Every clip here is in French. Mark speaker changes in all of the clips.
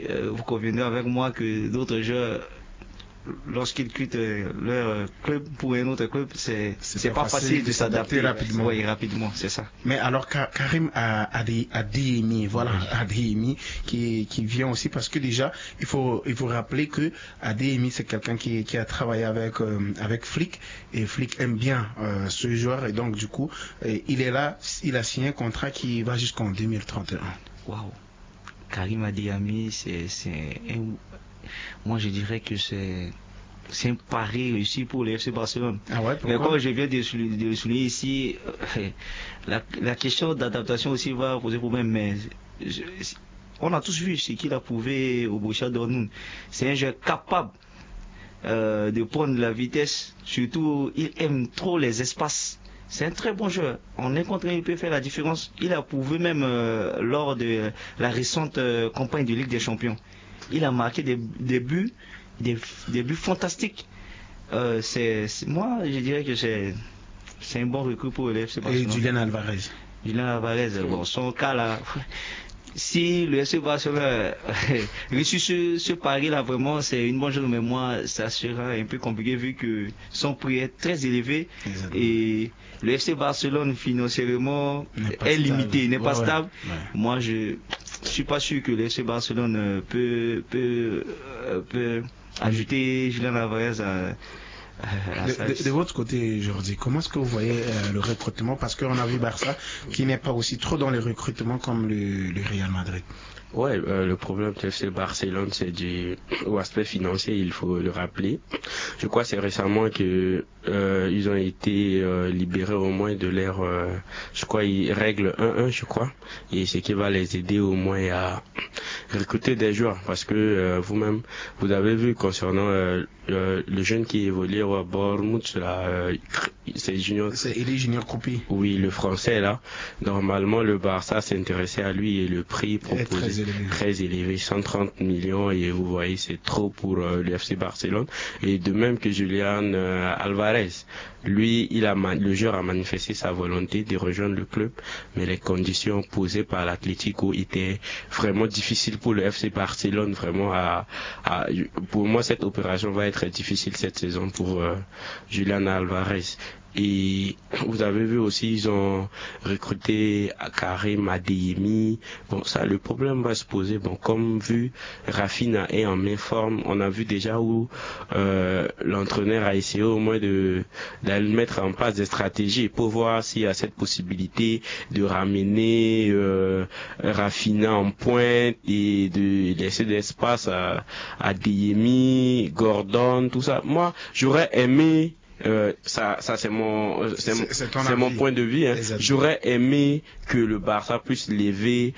Speaker 1: vous conviendrez avec moi que d'autres joueurs, lorsqu'ils quittent leur club pour un autre club, c'est pas facile de s'adapter
Speaker 2: rapidement.
Speaker 1: Oui, rapidement, c'est ça.
Speaker 2: Mais alors Karim Adeyemi, voilà, Adeyemi qui vient aussi parce que déjà il faut rappeler que Adeyemi c'est quelqu'un qui a travaillé avec Flick et Flick aime bien ce joueur et donc du coup il est là, il a signé un contrat qui va jusqu'en 2031.
Speaker 1: Waouh. Karim Adeyemi, moi je dirais que c'est un pari réussi pour le FC Barcelone.
Speaker 2: Ah ouais,
Speaker 1: mais comme je viens de le souligner ici, la question d'adaptation aussi va poser problème, mais on a tous vu ce qu'il a prouvé au Borussia Dortmund. C'est un joueur capable de prendre la vitesse, surtout il aime trop les espaces. C'est un très bon joueur. En un contre un, il peut faire la différence. Il a prouvé même lors de la récente campagne de Ligue des Champions. Il a marqué des buts, des buts fantastiques. Moi, je dirais que c'est un bon recrue pour le FC Barcelone.
Speaker 2: Et Julian Alvarez.
Speaker 1: Bon, son cas là. Si le FC Barcelone réussit ce pari-là, vraiment, c'est une bonne chose, mais moi, ça sera un peu compliqué vu que son prix est très élevé. Exactement. Et le FC Barcelone, financièrement, est limité, n'est pas stable. Ouais. Moi, je suis pas sûr que le FC Barcelone peut ajouter Julian Alvarez à
Speaker 2: de votre côté, Jordi, comment est-ce que vous voyez le recrutement? Parce qu'on a vu Barça qui n'est pas aussi trop dans les recrutements comme le Real Madrid.
Speaker 3: Ouais, le problème de FC Barcelone, c'est au aspect financier, il faut le rappeler. Je crois que c'est récemment que ils ont été libérés au moins de leur, je crois, ils règlent 1-1, je crois, et ce qui va les aider au moins à recruter des joueurs, parce que vous-même, vous avez vu concernant le jeune qui évolue au Bournemouth, là, c'est Junior.
Speaker 2: C'est Junior Koupi.
Speaker 3: Oui, le français là. Normalement, le Barça s'intéressait à lui et le prix proposé très élevé, 130 millions, et vous voyez, c'est trop pour le FC Barcelone. Et de même que Julian Alvarez, lui, le joueur a manifesté sa volonté de rejoindre le club, mais les conditions posées par l'Atlético étaient vraiment difficiles pour le FC Barcelone. Vraiment, pour moi, cette opération va être difficile cette saison pour Julian Alvarez. Et vous avez vu aussi, ils ont recruté Karim Adeyemi. Bon, ça, le problème va se poser. Bon, comme vu, Rafinha est en main forme. On a vu déjà où l'entraîneur a essayé au moins d'aller mettre en place des stratégies pour voir s'il y a cette possibilité de ramener Rafinha en pointe et de laisser d'espace à Adeyemi, Gordon, tout ça. Moi, j'aurais aimé ça c'est mon point de vue, hein. J'aurais aimé que le Barça puisse lever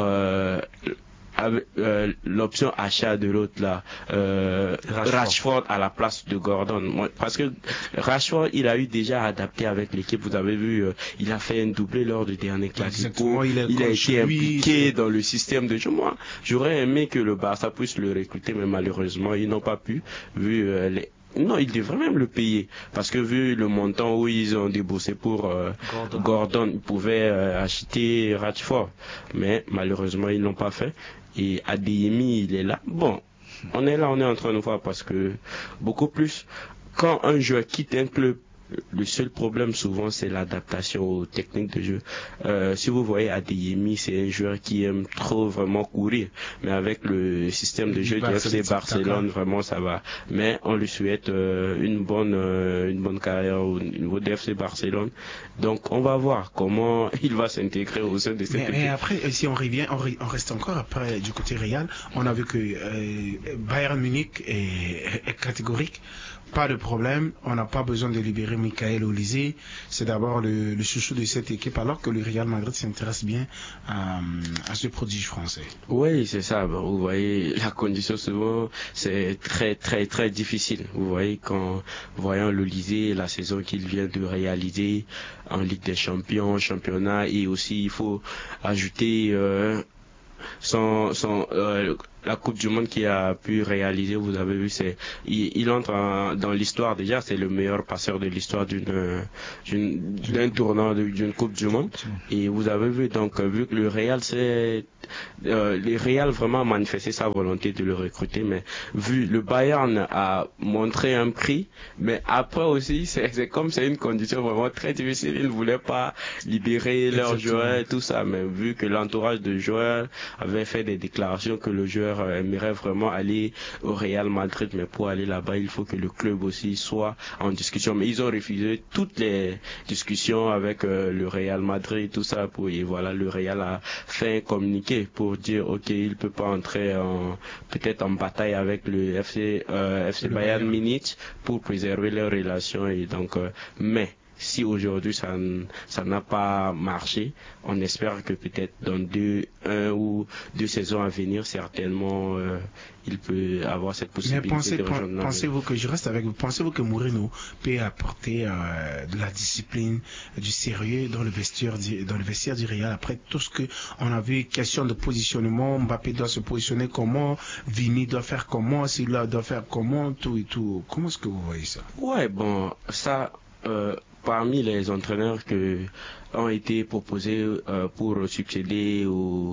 Speaker 3: l'option achat de l'autre là, Rashford à la place de Gordon, parce que Rashford il a eu déjà adapté avec l'équipe. Vous avez vu, il a fait un doublé lors du dernier Classico, il a été impliqué dans le système de jeu. Moi j'aurais aimé que le Barça puisse le recruter, mais malheureusement ils n'ont pas pu, vu non, ils devraient même le payer, parce que vu le montant où ils ont déboursé pour Gordon, ils pouvaient acheter Rashford, mais malheureusement ils l'ont pas fait. Et Adeyemi, il est là. Bon, on est en train de voir, parce que beaucoup plus quand un joueur quitte un club, le seul problème souvent c'est l'adaptation aux techniques de jeu. Si vous voyez Adeyemi, c'est un joueur qui aime trop vraiment courir, mais avec le système de jeu du FC Barcelone, vraiment ça va. Mais on lui souhaite une bonne carrière au niveau du FC Barcelone. Donc on va voir comment il va s'intégrer au sein de cette équipe.
Speaker 2: Mais après, si on revient, on reste encore après du côté Real. On a vu que Bayern Munich est catégorique. Pas de problème, on n'a pas besoin de libérer Michael Olise, c'est d'abord le chouchou de cette équipe, alors que le Real Madrid s'intéresse bien à ce prodige français.
Speaker 3: Oui, c'est ça. Vous voyez, la condition souvent, c'est très très très difficile. Vous voyez, quand voyant l'Olise, la saison qu'il vient de réaliser en Ligue des Champions, championnat, et aussi il faut ajouter la Coupe du Monde qu'il a pu réaliser, vous avez vu, il entre dans l'histoire déjà, c'est le meilleur passeur de l'histoire d'un tournoi, d'une Coupe du Monde. Et vous avez vu, donc, vu que le Real, le Real vraiment a manifesté sa volonté de le recruter, mais vu le Bayern a montré un prix, mais après aussi, c'est comme c'est une condition vraiment très difficile, ils ne voulaient pas libérer leurs joueurs et tout ça, mais vu que l'entourage de joueurs avait fait des déclarations que le joueur aimerait vraiment aller au Real Madrid, mais pour aller là-bas, il faut que le club aussi soit en discussion, mais ils ont refusé toutes les discussions avec le Real Madrid, tout ça, et voilà, le Real a fait un communiqué pour dire ok, il peut pas entrer peut-être en bataille avec le FC Bayern Munich pour préserver leurs relations, et donc mais si aujourd'hui ça n'a pas marché, on espère que peut-être dans 1 ou 2 saisons à venir, certainement il peut avoir cette possibilité de rejoindre.
Speaker 2: Pensez-vous que je reste avec vous? Pensez-vous que Mourinho peut apporter de la discipline, du sérieux dans le vestiaire du Real après tout ce que on a vu, question de positionnement, Mbappé doit se positionner comment, Vini doit faire comment, Silva doit faire comment, tout et tout. Comment est-ce que vous voyez ça?
Speaker 3: Ouais, bon, ça. Parmi les entraîneurs que ont été proposés pour succéder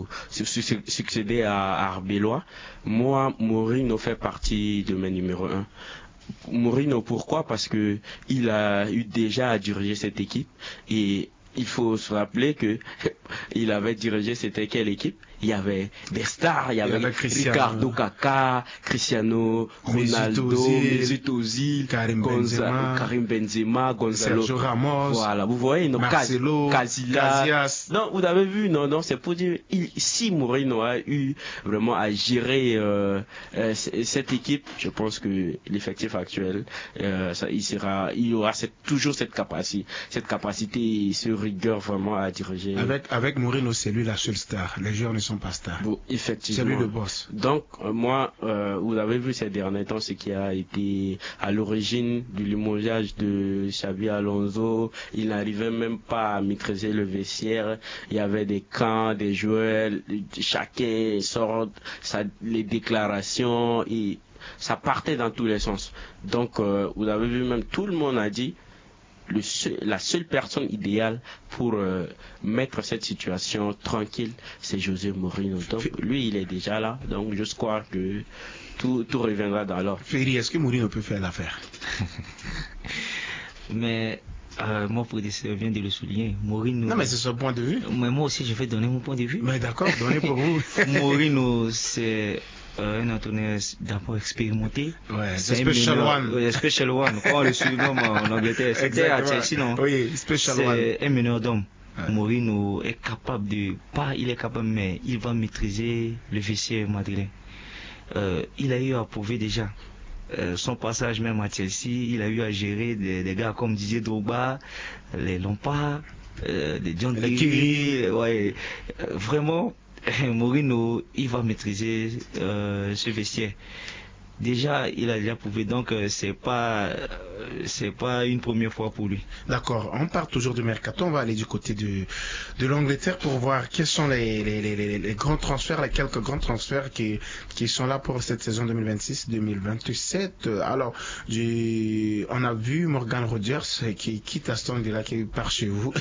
Speaker 3: à Arbeloa, moi, Mourinho fait partie de mes numéro 1. Mourinho, pourquoi? Parce que il a eu déjà à diriger cette équipe, et il faut se rappeler que il avait dirigé, c'était quelle équipe? Il y avait des stars, il y avait Ricardo Kaká, Cristiano Ronaldo, Mesut Ozil, Karim Benzema, Gonzalo,
Speaker 2: Sergio Ramos,
Speaker 3: voilà, vous voyez,
Speaker 2: Marcelo,
Speaker 3: Casillas. Non, vous avez vu, non, c'est pour dire, si Mourinho a eu vraiment à gérer cette équipe, je pense que l'effectif actuel, il y aura toujours cette capacité et ce rigueur vraiment à diriger.
Speaker 2: Avec Mourinho, c'est lui la seule star. Les joueurs ne sont pas stars.
Speaker 3: Bon, effectivement.
Speaker 2: C'est lui le boss.
Speaker 3: Donc, moi, vous avez vu ces derniers temps ce qui a été à l'origine du limogeage de Xabi Alonso. Il n'arrivait même pas à maîtriser le vestiaire. Il y avait des camps, des joueurs, chacun sort les déclarations, et ça partait dans tous les sens. Donc, vous avez vu, même tout le monde a dit la seule personne idéale pour mettre cette situation tranquille, c'est José Mourinho. Donc lui, il est déjà là. Donc je crois que tout reviendra dans l'ordre.
Speaker 2: Ferry, est-ce que Mourinho peut faire l'affaire?
Speaker 1: Mais mon prédécesseur vient de le souligner. Mourinho.
Speaker 2: Non, mais c'est son point de vue.
Speaker 1: Mais moi aussi, je vais donner mon point de vue.
Speaker 2: Mais d'accord, donnez pour vous.
Speaker 1: Mourinho, c'est un entraîneur d'abord expérimenté.
Speaker 2: Ouais, c'est Special One.
Speaker 1: Special One, quand on le surnomme en Angleterre. C'était à Chelsea, non?
Speaker 2: Oui, Special One.
Speaker 1: C'est un meneur d'homme. Ouais. Mourinho est capable mais il va maîtriser le vestiaire madrilène. Il a eu à prouver déjà. Son passage même à Chelsea, il a eu à gérer des gars comme Didier Drogba, les Lampard, des John Terry, ouais, vraiment. Mourinho, il va maîtriser ce vestiaire. Déjà, il a déjà prouvé, donc c'est pas une première fois pour lui.
Speaker 2: D'accord, on part toujours du mercato, on va aller du côté de l'Angleterre pour voir quels sont les grands transferts, les quelques grands transferts qui sont là pour cette saison 2026-2027. Alors, on a vu Morgan Rogers qui quitte Aston Villa, qui part chez vous.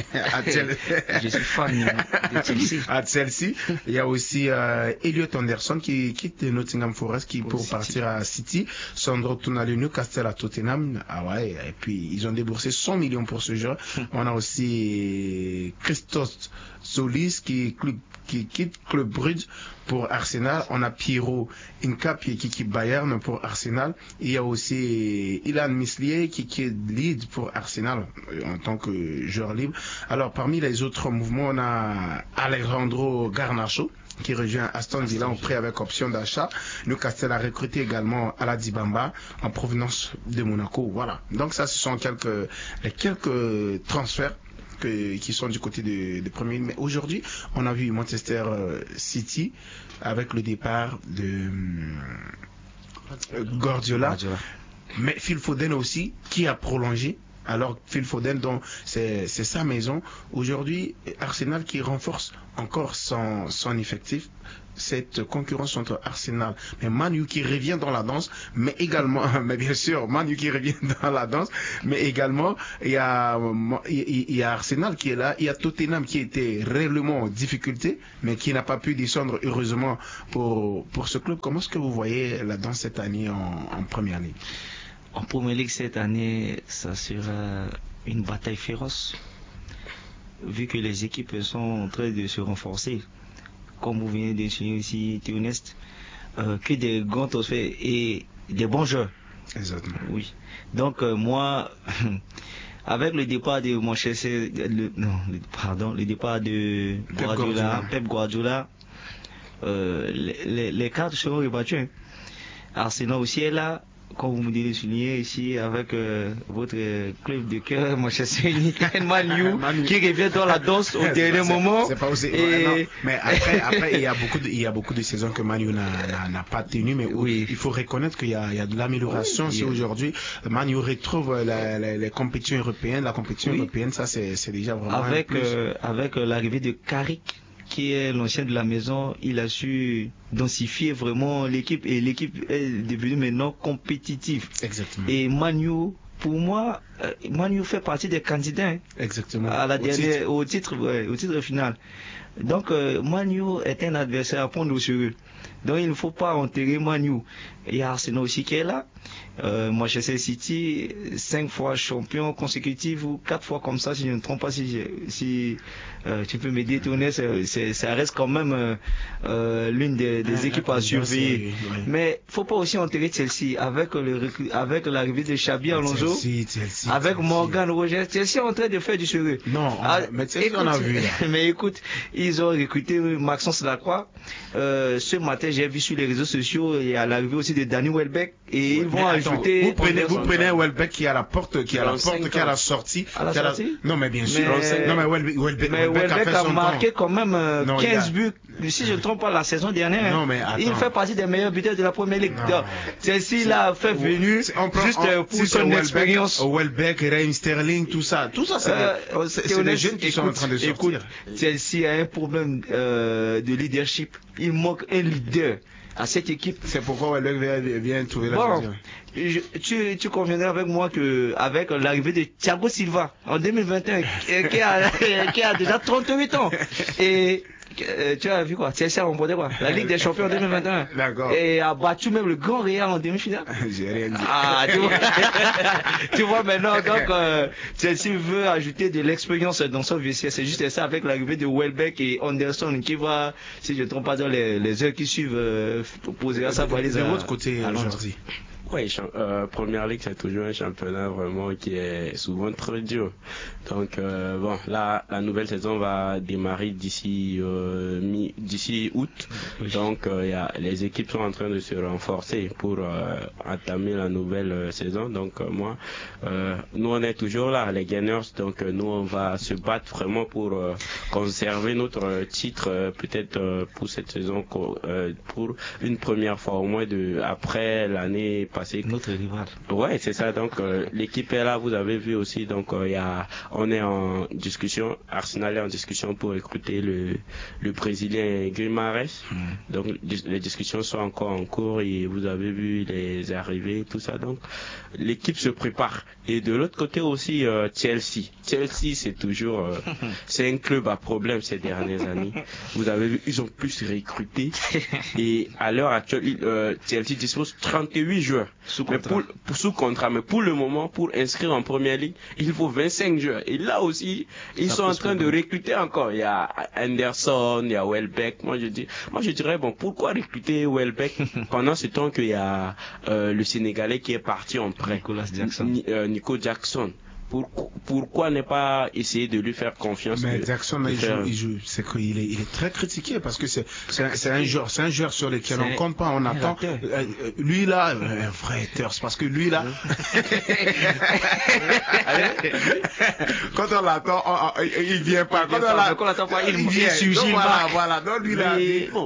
Speaker 1: Je suis fan de Chelsea.
Speaker 2: À Chelsea, il y a aussi Elliot Anderson qui quitte Nottingham Forest pour partir à City. Sandro Tonali Newcastle à Tottenham. Ah ouais, et puis ils ont déboursé 100 millions pour ce joueur. On a aussi Christos Solis qui quitte Club Brugge pour Arsenal. On a Piero Hincapié qui quitte Bayern pour Arsenal. Il y a aussi Ilan Mislier qui quitte Leeds pour Arsenal en tant que joueur libre. Alors parmi les autres mouvements, on a Alejandro Garnacho qui rejoint Aston Villa en prêt avec option d'achat. Newcastle a recruté également Aladi Bamba en provenance de Monaco. Voilà. Donc ça, ce sont les quelques transferts qui sont du côté de Premier League. Mais aujourd'hui, on a vu Manchester City avec le départ de Guardiola. Mais Phil Foden aussi, qui a prolongé Alors Phil Foden, donc c'est sa maison. Aujourd'hui, Arsenal qui renforce encore son effectif. Cette concurrence entre Arsenal mais Man U qui revient dans la danse, mais également, mais bien sûr, Man U qui revient dans la danse, mais également il y a Arsenal qui est là, il y a Tottenham qui était réellement en difficulté, mais qui n'a pas pu descendre heureusement pour ce club. Comment est-ce que vous voyez la danse cette année en Première Ligue?
Speaker 1: En Première Ligue cette année, ça sera une bataille féroce, vu que les équipes sont en train de se renforcer. Comme vous venez de dire ici, Théoneste, que des grands trophées et des bons joueurs.
Speaker 2: Exactement.
Speaker 1: Oui. Donc moi, avec le départ de Manchester, le départ de Pep Guardiola, les cartes seront rebattues. Hein. Arsenal aussi est là. Comme vous me dites de souligner ici avec votre club de cœur, Manchester United, Man U, qui revient dans la danse au dernier moment.
Speaker 2: C'est pas aussi. Non, mais après il y a beaucoup de saisons que Man U n'a pas tenu, mais oui. Il faut reconnaître qu'il y a de l'amélioration. Si aujourd'hui Man U retrouve les compétitions européennes, la compétition européenne, ça c'est déjà vraiment
Speaker 1: avec l'arrivée de Carrick, qui est l'ancien de la maison, il a su densifier vraiment l'équipe et l'équipe est devenue maintenant compétitive.
Speaker 2: Exactement.
Speaker 1: Et Man U, pour moi, Man U fait partie des candidats. Hein,
Speaker 2: exactement.
Speaker 1: À la dernière, au titre final. Donc Man U est un adversaire à prendre au sérieux. Donc il ne faut pas enterrer Man U. Il y a Arsenal aussi qui est là. Manchester City, 5 fois champion consécutif ou 4 fois comme ça, si je ne me trompe pas, si tu peux m'aider, Tourné, ça reste quand même l'une des équipes à surveiller. Oui. Mais faut pas aussi enterrer Chelsea avec l'arrivée de Xabi Alonso, avec Morgan Rogers. Chelsea est en train de faire du sérieux.
Speaker 2: Non, mais Chelsea, écoute, on a vu.
Speaker 1: Mais écoute, ils ont recruté Maxence Lacroix. Ce matin, j'ai vu sur les réseaux sociaux, il y a l'arrivée aussi de Danny Welbeck et ils vont ajouter.
Speaker 2: Vous prenez Welbeck qui est à la porte, qui est à la sortie. Non, mais bien sûr. Non, mais
Speaker 1: Welbeck a marqué quand même 15 buts, si je ne me trompe pas, la saison dernière.
Speaker 2: Non, mais
Speaker 1: il fait partie des meilleurs buteurs de la Première Ligue. Chelsea l'a fait venir juste pour son expérience.
Speaker 2: Welbeck, Raheem Sterling, tout ça, c'est des jeunes qui sont en train de sortir.
Speaker 1: Écoute, Chelsea a un problème de leadership. Il manque un leader à cette équipe.
Speaker 2: C'est pourquoi Welbeck vient trouver la solution.
Speaker 1: Tu conviendras avec moi que avec l'arrivée de Thiago Silva en 2021, qui a déjà 38 ans, et tu as vu quoi? Chelsea a remporté quoi? La Ligue des Champions en 2021.
Speaker 2: D'accord.
Speaker 1: Et a battu même le Grand Real en demi-finale.
Speaker 2: J'ai rien dit.
Speaker 1: Ah, tu vois maintenant, donc Chelsea veut ajouter de l'expérience dans son vestiaire. C'est juste ça avec l'arrivée de Welbeck et Anderson qui va, si je ne me trompe pas, dans les heures qui suivent, poser à sa valise.
Speaker 2: De votre côté, Jordi.
Speaker 3: Oui, Première Ligue, c'est toujours un championnat vraiment qui est souvent très dur. Donc bon, là, la nouvelle saison va démarrer d'ici août. Donc les équipes sont en train de se renforcer pour entamer la nouvelle saison. Donc nous on est toujours là, les Gunners. Donc nous on va se battre vraiment pour conserver notre titre, peut-être pour cette saison, pour une première fois au moins après l'année passée.
Speaker 1: Notre rival.
Speaker 3: Ouais, c'est ça. Donc l'équipe est là, vous avez vu aussi. Donc on est en discussion. Arsenal est en discussion pour recruter le Brésilien Guimarães. Donc les discussions sont encore en cours et vous avez vu les arrivées, tout ça. Donc l'équipe se prépare. Et de l'autre côté aussi Chelsea. Chelsea c'est toujours c'est un club à problème ces dernières années. Vous avez vu, ils ont plus recruté et à l'heure actuelle Chelsea dispose 38 joueurs. Sous contrat, mais pour le moment, pour inscrire en Première Ligue, il faut 25 joueurs. Et là aussi, ils sont en train de recruter encore. Il y a Anderson, il y a Welbeck. Moi je dirais, bon, pourquoi recruter Welbeck pendant ce temps qu'il y a le Sénégalais qui est parti en prêt, Nico Jackson. Pourquoi ne pas essayer de lui faire confiance?
Speaker 2: Mais Jackson, il joue, c'est qu'il est très critiqué parce que c'est un joueur sur lequel on compte pas, on attend. Lui là, vrai haters, parce que lui là, quand on l'attend, il vient pas. Quand on l'attend pas, il surgit. Voilà. Donc lui là,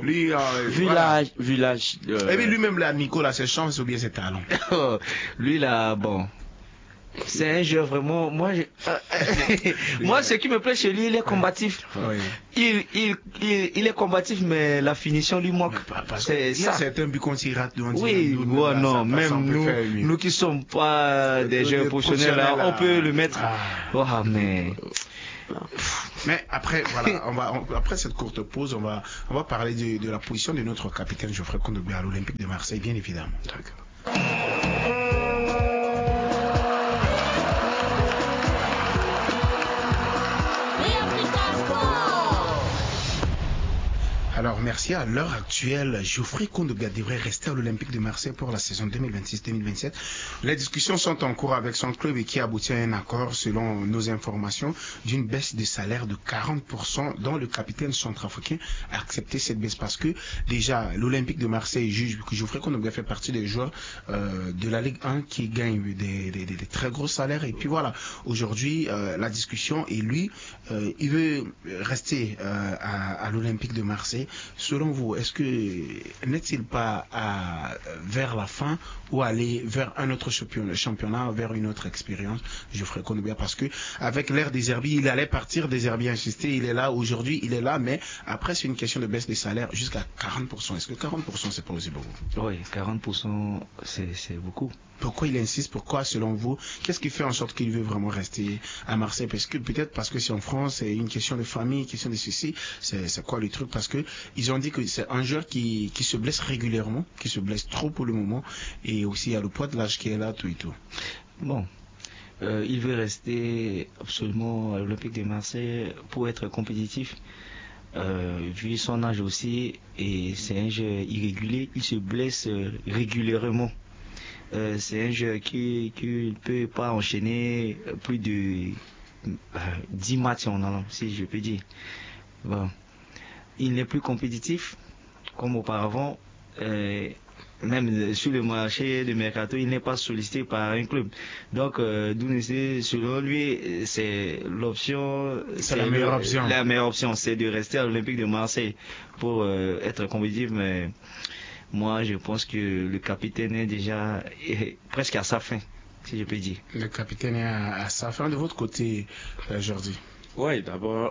Speaker 3: vu l'âge.
Speaker 2: Et puis lui-même là, Nico là, ses chances ou bien ses talents.
Speaker 1: Lui là, bon. C'est un joueur vraiment. Moi, moi, ce qui me plaît chez lui, il est combatif. Il est combatif, mais la finition lui manque.
Speaker 2: C'est ça. C'est un but qu'on s'y rate.
Speaker 1: Oui, non, même nous qui sommes pas des joueurs professionnels, là, on peut le mettre.
Speaker 2: Mais après, voilà, après cette courte pause, on va parler de la position de notre capitaine Geoffrey Kondogbia à l'Olympique de Marseille, bien évidemment.
Speaker 3: D'accord.
Speaker 2: Alors merci. À l'heure actuelle, Geoffrey Kondogbia devrait rester à l'Olympique de Marseille pour la saison 2026-2027. Les discussions sont en cours avec son club et qui aboutit à un accord, selon nos informations, d'une baisse de salaire de 40%, dont le capitaine centrafricain a accepté cette baisse parce que déjà l'Olympique de Marseille juge que Geoffrey Kondogbia fait partie des joueurs de la Ligue 1 qui gagnent des très gros salaires. Et puis voilà, aujourd'hui la discussion et lui, il veut rester à l'Olympique de Marseille. Selon vous, est-ce que n'est-il pas vers la fin ou aller vers un autre championnat, vers une autre expérience, Geoffrey Kondogbia, parce que avec l'ère des Herbiers, il allait partir des Herbiers, insister, il est là aujourd'hui, il est là, mais après c'est une question de baisse des salaires jusqu'à 40%. Est-ce que 40% c'est pas aussi beaucoup?
Speaker 1: Oui, 40% c'est beaucoup.
Speaker 2: Pourquoi il insiste? Pourquoi, selon vous, qu'est-ce qui fait en sorte qu'il veut vraiment rester à Marseille? Parce que peut-être parce que c'est en France, c'est une question de famille, une question de ceci. C'est quoi le truc? Parce que ils ont dit que c'est un joueur qui se blesse régulièrement, qui se blesse trop pour le moment, et aussi il y a le poids de l'âge qui est là, tout et tout.
Speaker 1: Bon, il veut rester absolument à l'Olympique de Marseille pour être compétitif. Vu son âge aussi, et c'est un jeu irrégulier, il se blesse régulièrement. C'est un jeu qui ne peut pas enchaîner plus de 10 matchs en allant, si je peux dire. Bon. Il n'est plus compétitif comme auparavant. Même sur le marché de mercato, il n'est pas sollicité par un club. Donc, selon lui, c'est l'option.
Speaker 2: C'est la meilleure option.
Speaker 1: La meilleure option, c'est de rester à l'Olympique de Marseille pour être compétitif. Mais moi, je pense que le capitaine est déjà presque à sa fin, si je peux dire.
Speaker 2: Le capitaine est à sa fin. De votre côté, Jordi?
Speaker 3: Oui, d'abord,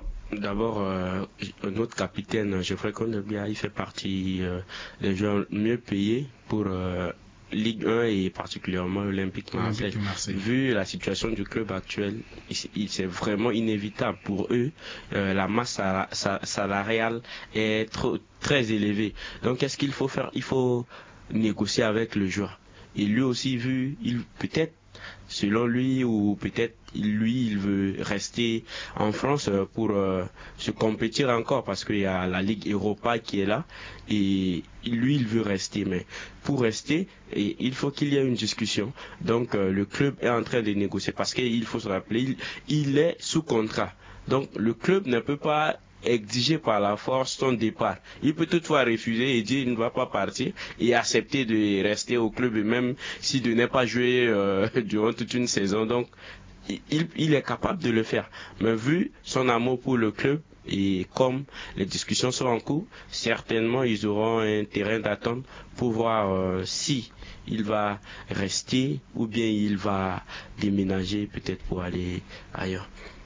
Speaker 3: notre capitaine, Geoffrey Kondogbia, il fait partie des joueurs mieux payés pour Ligue 1 et particulièrement Olympique Marseille. Vu la situation du club actuel, c'est vraiment inévitable pour eux. La masse salariale est très élevée. Donc, qu'est-ce qu'il faut faire? Il faut négocier avec le joueur. Et lui aussi, peut-être, selon lui, ou peut-être il veut rester en France pour se compétir encore, parce qu'il y a la Ligue Europa qui est là, et lui il veut rester. Mais pour rester, il faut qu'il y ait une discussion. Donc le club est en train de négocier, parce qu'il faut se rappeler, il est sous contrat. Donc le club ne peut pas exiger par la force son départ. Il peut toutefois refuser et dire il ne va pas partir et accepter de rester au club, et même s'il ne n'est pas joué durant toute une saison. Donc il est capable de le faire. Mais vu son amour pour le club, et comme les discussions sont en cours, certainement ils auront un terrain d'attente pour voir si il va rester ou bien il va déménager peut-être pour aller ailleurs.